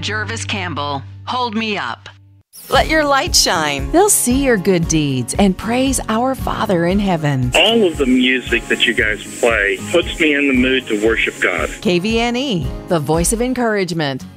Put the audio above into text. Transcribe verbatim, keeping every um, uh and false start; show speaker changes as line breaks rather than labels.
Jervis Campbell, Hold Me Up.
Let your light shine. They'll see your good deeds and praise our Father in heaven.
All of the music that you guys play puts me in the mood to worship God.
K V N E, the voice of encouragement.